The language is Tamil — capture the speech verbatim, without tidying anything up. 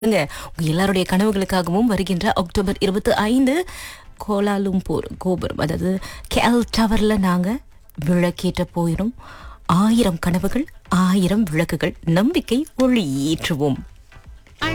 உங்க எல்லாருடைய கனவுகளுக்காகவும் வருகின்ற அக்டோபர் இருபத்தி ஐந்து கோலாலும்பூர் கோபுரம், அதாவது கேல் டவர்ல நாங்க விளக்கேற்ற போயிடும். ஆயிரம் கனவுகள், ஆயிரம் விளக்குகள், நம்பிக்கை ஒளி ஏற்றுவோம்.